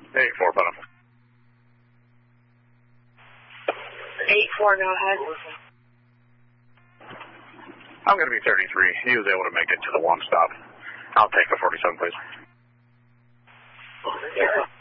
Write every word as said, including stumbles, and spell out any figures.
eight four, put him. eight four, go ahead. I'm going to be thirty-three. He was able to make it to the one stop. I'll take the forty-seven, please. Yeah.